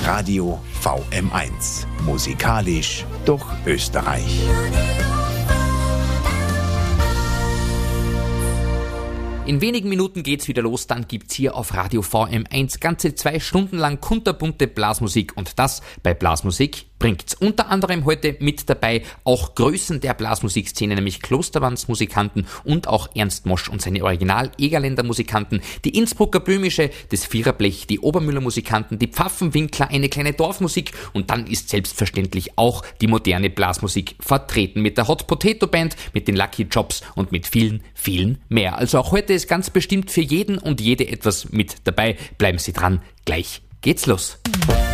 Radio VM1. Musikalisch durch Österreich. In wenigen Minuten geht's wieder los, dann gibt's hier auf Radio VM1 ganze 2 Stunden lang kunterbunte Blasmusik und das bei Blasmusik bringt's. Unter anderem heute mit dabei auch Größen der Blasmusikszene, nämlich Klosterwandsmusikanten und auch Ernst Mosch und seine Original-Egerländer Musikanten, die Innsbrucker Böhmische, das Viererblech, die Obermüller Musikanten, die Pfaffenwinkler, eine kleine Dorfmusik und dann ist selbstverständlich auch die moderne Blasmusik vertreten mit der Hot Potato Band, mit den Lucky Jobs und mit vielen, vielen mehr. Also auch heute ist ganz bestimmt für jeden und jede etwas mit dabei. Bleiben Sie dran, gleich geht's los.